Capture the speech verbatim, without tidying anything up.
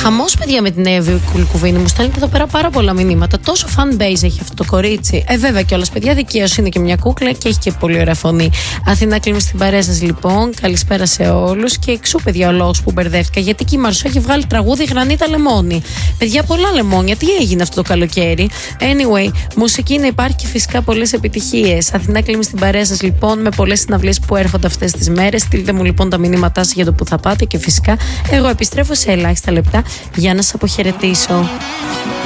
Χαμός, παιδιά, με την Εύη Κουλκουβίνη. Μου στέλνει εδώ πέρα πάρα πολλά μηνύματα. Τόσο fan base έχει αυτό το κορίτσι. Ε, βέβαια κιόλας, παιδιά, δικαίως είναι και μια κούκλα και έχει και πολύ ωραία φωνή. Αθηνά, κλείνουμε στην παρέα σας, λοιπόν. Καλησπέρα σε όλους. Και εξού, παιδιά, ο λόγος που μπερδεύτηκα. Γιατί και η Μαρσό έχει βγάλει τραγούδι Γρανίτα Λεμόνι. Παιδιά, πολλά λεμόνια. Τι έγινε αυτό το καλοκαίρι. Anyway, μουσική να υπάρχει και φυσικά πολλές επιτυχίες. Αθηνά, κλείνουμε στην παρέα σας, λοιπόν, με πολλές συναυλίες που έρχονται αυτές τις μέρες. Στείλτε μου, λοιπόν, τα μηνύματά σας για το που θα πάτε και φυσικά εγώ επιστρέφω σε ελάχιστα λεπτά για να σας αποχαιρετήσω.